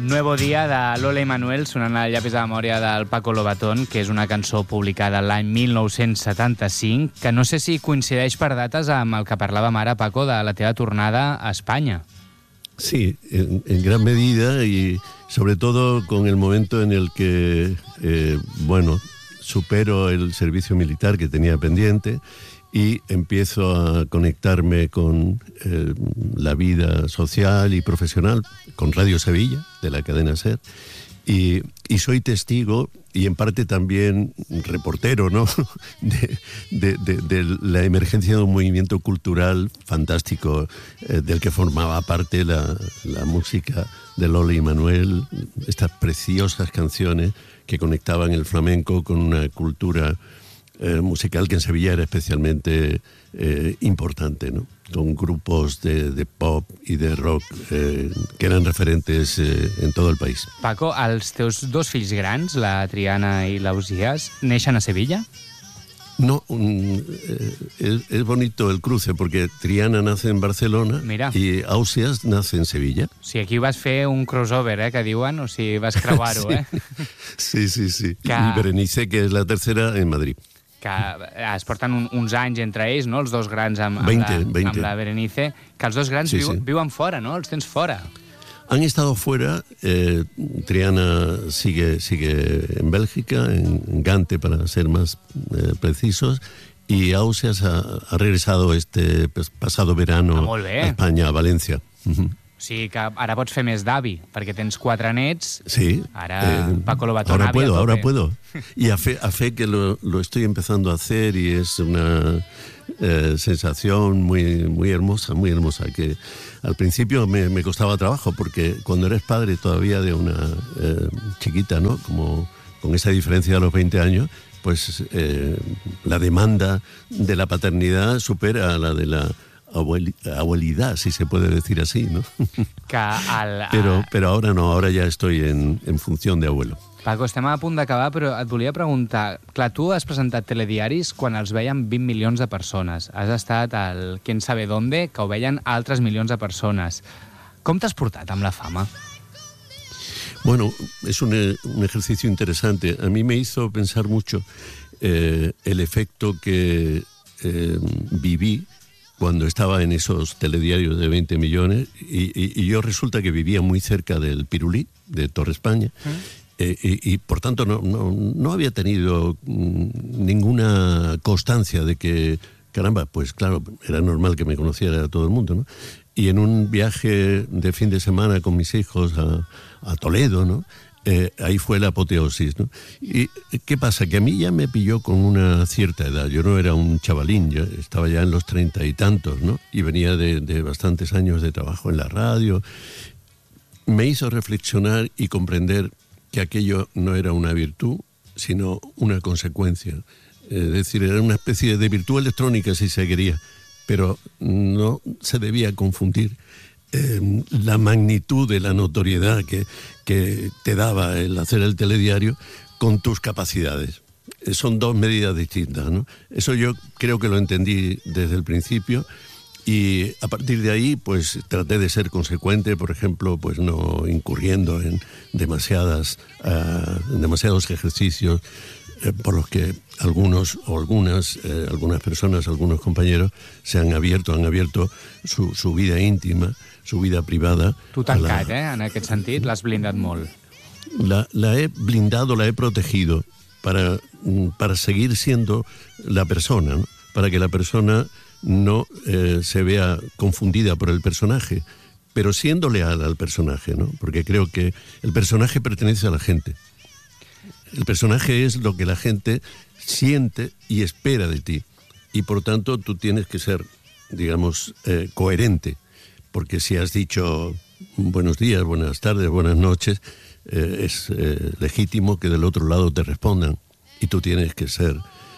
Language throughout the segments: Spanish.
Nuevo Dia de Lola i Manuel, sonant al llapis de memòria del Paco Lobatón, que és una cançó publicada l'any 1975, que no sé si coincideix per dates amb el que parlàvem ara, Paco, de la teva tornada a Espanya. Sí, en gran medida y sobre todo con el momento en el que, supero el servicio militar que tenía pendiente y empiezo a conectarme con la vida social y profesional, con Radio Sevilla, de la cadena SER, y soy testigo y en parte también reportero, ¿no? de la emergencia de un movimiento cultural fantástico del que formaba parte la música de Lola y Manuel, estas preciosas canciones que conectaban el flamenco con una cultura musical que en Sevilla era especialmente importante, ¿no? Con grupos de pop i de rock que eren referentes en tot el país. Paco, els teus dos fills grans, la Triana i l'Ausiàs, neixen a Sevilla? No, es bonito el cruce, porque Triana nace en Barcelona. Mira. Y Ausiàs nace en Sevilla. Sí, aquí vas fer un crossover, que diuen, o sigui, vas creuar-ho, sí. Sí. Que... I Berenice, que és la tercera, en Madrid. Que es porten uns anys entre ells, no?, els dos grans amb 20. Amb la Berenice, que els dos grans viuen fora, no?, els tens fora. Han estado fuera. Triana sigue en Bélgica, en Gante, para ser más precisos, y Ausiàs ha regresado este pasado verano a España, a Valencia. O sigui que ara pots fer més d'avi, perquè tens 4 nets. Sí. Ara Paco Lobatón avi. Ahora puedo. Y a fe que lo estoy empezando a hacer y es una sensación muy hermosa, que al principio me costaba trabajo, porque cuando eres padre todavía de una chiquita, ¿no? Como con esa diferencia de los 20 años, pues la demanda de la paternidad supera a la de la abuelidad, si se puede decir así, ¿no? Pero ahora no, ahora ya estoy en función de abuelo. Paco, estem a punt d'acabar, però et volia preguntar... Clar, tu has presentat telediaris quan els veien 20 milions de persones. Has estat al Quién sabe dónde, que ho veien altres milions de persones. Com t'has portat amb la fama? Bueno, es un ejercicio interesante. A mí me hizo pensar mucho el efecto que viví cuando estaba en esos telediarios de 20 millones y yo resulta que vivía muy cerca del Pirulí, de Torre España, y por tanto no había tenido ninguna constancia de que, caramba, pues claro, era normal que me conociera todo el mundo, ¿no? Y en un viaje de fin de semana con mis hijos a Toledo, ¿no? Ahí fue la apoteosis, ¿no? ¿Y qué pasa? Que a mí ya me pilló con una cierta edad. Yo no era un chavalín, yo estaba ya en los 30 y tantos, ¿no? Y venía de bastantes años de trabajo en la radio. Me hizo reflexionar y comprender que aquello no era una virtud, sino una consecuencia. Es decir, era una especie de virtud electrónica, si se quería, pero no se debía confundir la magnitud de la notoriedad que te daba el hacer el telediario con tus capacidades. Son dos medidas distintas, ¿no? Eso yo creo que lo entendí desde el principio y a partir de ahí pues traté de ser consecuente, por ejemplo, pues no incurriendo en demasiados ejercicios por los que algunas personas, algunos compañeros han abierto su vida íntima, su vida privada. Tu tancat, en aquest sentit, l'has blindat molt. La he blindado, la he protegido para seguir siendo la persona, ¿no? Para que la persona no se vea confundida por el personaje, pero siendo leal al personaje, ¿no? Porque creo que el personaje pertenece a la gente. El personaje es lo que la gente siente y espera de ti. Y por tanto tú tienes que ser, digamos, coherente. Porque si has dicho buenos días, buenas tardes, buenas noches, es legítimo que del otro lado te respondan. Y tú tienes que ser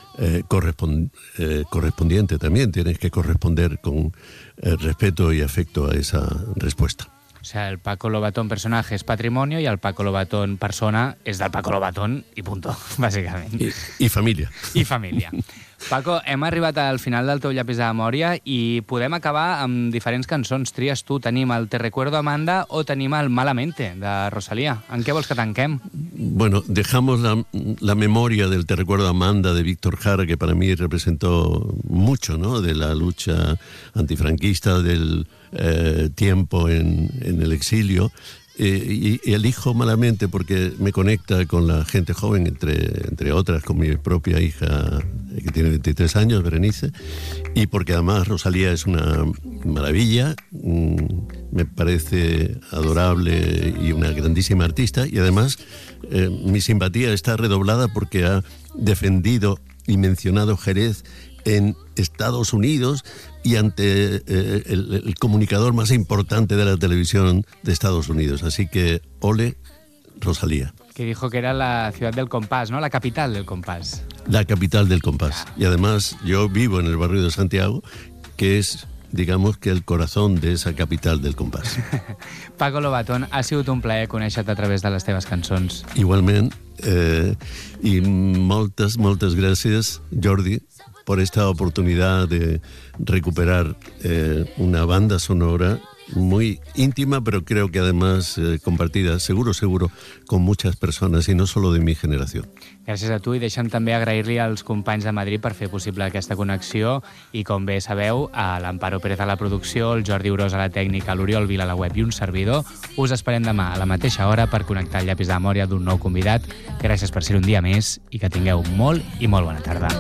correspondiente también. Tienes que corresponder con respeto y afecto a esa respuesta. O sea, el Paco Lobatón personaje es patrimonio y el Paco Lobatón persona és del Paco Lobatón i punto, bàsicament. I família. I família. Paco, hem arribat al final del teu llapis de memòria i podem acabar amb diferents cançons. Tries tu, tenim el Te recuerdo Amanda o tenim el Malamente, de Rosalía. En què vols que tanquem? Bueno, dejamos la memoria del Te recuerdo Amanda de Víctor Jara, que para mí representó mucho, ¿no?, de la lucha antifranquista, del tiempo en el exilio. Y elijo Malamente porque me conecta con la gente joven, entre otras con mi propia hija que tiene 23 años, Berenice, y porque además Rosalía es una maravilla, me parece adorable y una grandísima artista, y además mi simpatía está redoblada porque ha defendido y mencionado Jerez en Estados Unidos y ante el comunicador más importante de la televisión de Estados Unidos. Así que, ole, Rosalía. Que dijo que era la ciudad del compás, ¿no? La capital del compás. La capital del compás. Y además yo vivo en el barrio de Santiago, que es, digamos, que el corazón de esa capital del compàs. Paco Lobatón, ha sigut un plaer conèixer-te a través de les teves cançons. Igualment, i moltes gràcies, Jordi, por esta oportunidad de recuperar una banda sonora muy íntima, pero creo que además compartida, seguro, con muchas personas y no solo de mi generación. Gràcies a tu i deixa'm també agrair-li als companys de Madrid per fer possible aquesta connexió i, com bé sabeu, a l'Amparo Pérez a la producció, el Jordi Urós a la tècnica, l'Oriol Vila a la web i un servidor. Us esperem demà a la mateixa hora per connectar el llapis de memòria d'un nou convidat. Gràcies per ser un dia més i que tingueu molt i molt bona tarda.